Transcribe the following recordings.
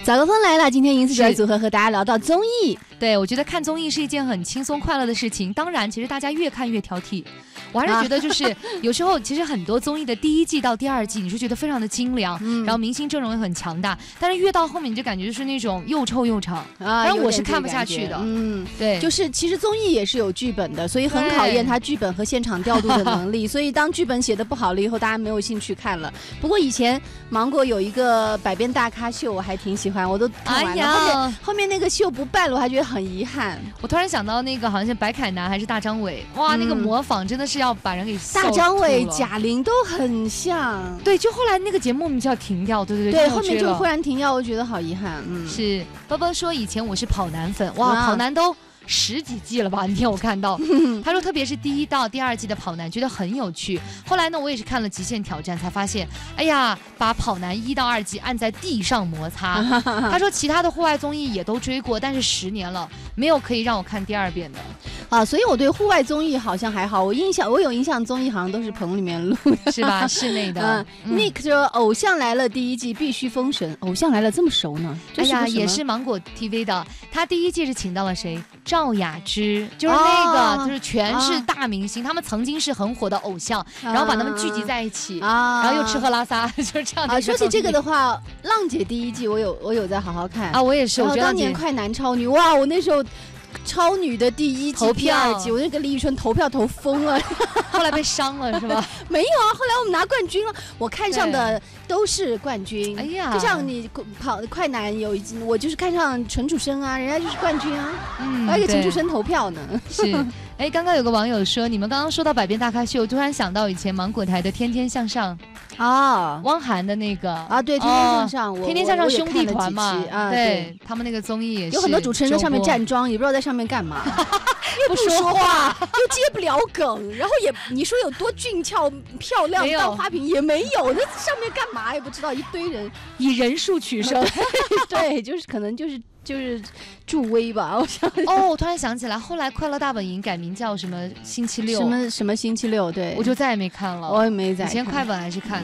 早高峰来了，今天银丝卷组合和大家聊到综艺。 对，我觉得看综艺是一件很轻松快乐的事情。当然，其实大家越看越挑剔。我还是觉得就是有时候其实很多综艺的第一季到第二季你是觉得非常的精良，然后明星阵容也很强大，但是越到后面你就感觉就是那种又臭又长啊，然后我是看不下去的。对， 就是其实综艺也是有剧本的，所以很考验他剧本和现场调度的能力。所以当剧本写的不好了以后，大家没有兴趣看了。不过以前芒果有一个百变大咖秀，我还挺喜欢，我都看完了。后面那个秀不办了，我还觉得很遗憾。 我突然想到那个好像是白凯南还是大张伟，哇，那个模仿真的是要把人给笑。 大张伟、贾玲都很像。 对，就后来那个节目名就要停掉，对， 对，后面就忽然停掉，我觉得好遗憾。 是波波说以前我是跑男粉，哇，跑男都10几季了吧？那天我看到，他说特别是第1到第2季的跑男觉得很有趣。后来呢，我也是看了《极限挑战》才发现，哎呀，把跑男1到2季按在地上摩擦。他说其他的户外综艺也都追过，但是10年了，没有可以让我看第2遍的。 啊，所以我对户外综艺好像还好。我有印象，综艺好像都是棚里面录的， 是吧？室内的。 Nick 说《偶像来了》第1季必须封神，《偶像来了》这么熟呢？ 哎呀，也是芒果 TV 的。他第1季是请到了谁？赵雅芝，就是那个，就是全是大明星，他们曾经是很火的偶像，然后把他们聚集在一起，然后又吃喝拉撒，就是这样的。 说起这个的话，浪姐第1季我有在好好看啊，我也是。我觉得当年快男超女，哇，我那时候。超女的第1季、第2季，我那个李宇春投票投疯了， 后来被伤了是吧？ 没有啊，后来我们拿冠军了，我看上的都是冠军。哎呀，就像你跑快男我就是看上陈楚生啊，人家就是冠军啊，而且陈楚生投票呢。 是，哎，刚刚有个网友说，你们刚刚说到百变大咖秀，突然想到以前芒果台的《天天向上》。汪涵的那个啊，对，天天向上， 天天向上兄弟团嘛，对，他们那个综艺也是有很多主持人在上面站桩，也不知道在上面干嘛，不说话，又接不了梗，然后也你说有多俊俏漂亮当花瓶也没有，那上面干嘛也不知道，一堆人以人数取胜， 对，就是可能就是助威吧，我想。 我突然想起来，后来《快乐大本营》改名叫什么星期六， 什么星期六，对， 我就再也没看了， 我也没再看。 以前快本还是看的。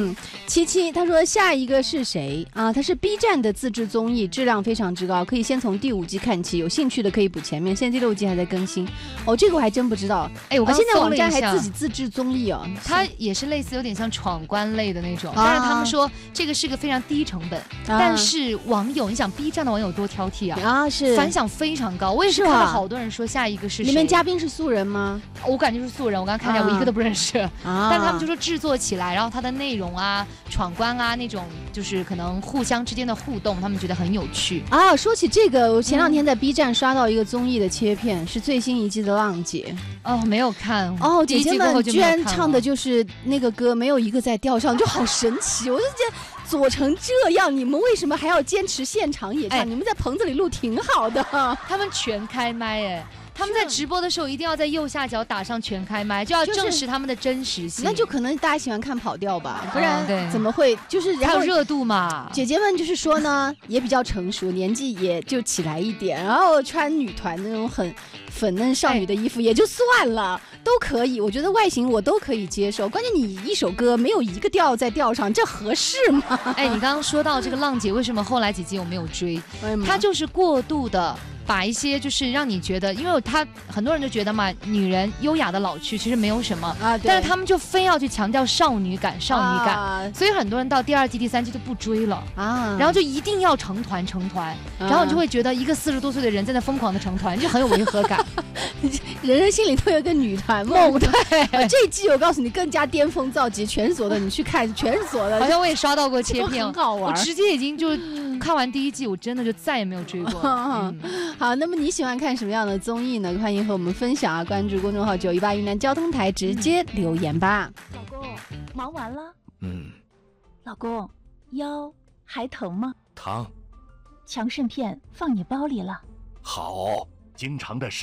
77他说下一个是谁啊？他是 B 站的自制综艺，质量非常之高，可以先从第5季看起，有兴趣的可以补前面，现在第6季还在更新。这个我还真不知道。哎，我现在网站还自制综艺哦， 它也是类似有点像闯关类的那种，但是他们说这个是个非常低成本，但是网友，你想 B 站的网友多挑剔啊，是反响非常高。我也是看到好多人说下一个是谁， 里面嘉宾是素人吗？ 我感觉是素人，我刚看见我一个都不认识，但他们就说制作起来，然后它的内容啊、闯关啊那种，就是可能互相之间的互动，他们觉得很有趣啊。说起这个，我前2天在 B 站刷到一个综艺的切片，是最新1季的浪姐。 没有看姐姐们居然唱的就是那个歌，没有一个在调上，就好神奇。我就觉得做成这样，你们为什么还要坚持现场演唱？你们在棚子里录挺好的。 他们全开麦他们在直播的时候一定要在右下角打上全开麦，就要证实他们的真实性。 那就可能大家喜欢看跑调吧，不然怎么会就是还有热度嘛？ 姐姐们就是说呢，也比较成熟，年纪也就起来一点，然后穿女团那种很粉嫩少女的衣服也就算了，都可以。我觉得外形我都可以接受，关键你一首歌没有一个调在调上，这合适吗？ 你刚刚说到这个浪姐，为什么后来几季我没有追？她就是过度的。把一些就是让你觉得，因为他很多人就觉得嘛，女人优雅的老去其实没有什么但是他们就非要去强调少女感，所以很多人到第2季、第3季就不追了然后就一定要成团，然后你就会觉得一个40多岁的人在那疯狂的成团，就很有违和感。 人心里都有一个女团梦，对。这一季我告诉你更加巅峰造极，全锁的，你去看全锁的。 好像我也刷到过切片， 很好玩。 我直接已经就看完第1季，我真的就再也没有追过。 好，那么你喜欢看什么样的综艺呢？欢迎和我们分享关注公众号918云南交通台，直接留言吧。 老公，忙完了？老公，腰还疼吗？ 疼。 强肾片放你包里了。 好，经常的